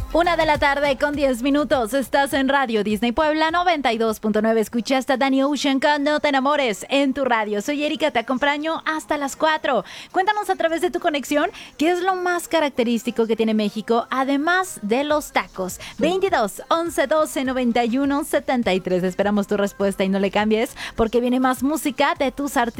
1:10 p.m. Estás en Radio Disney Puebla 92.9. Escuchaste a Danny Ocean con No te enamores en tu radio. Soy Erika, te acompaño hasta las 4. Cuéntanos a través de tu conexión qué es lo más característico que tiene México, además de los tacos. 22 11 12 91 73. Esperamos tu respuesta y no le cambies porque viene más música de tus artistas